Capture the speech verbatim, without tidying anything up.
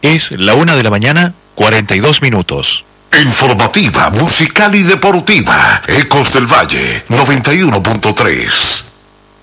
Es la una de la mañana, cuarenta y dos minutos. Informativa, musical y deportiva. Ecos del Valle, noventa y uno punto tres.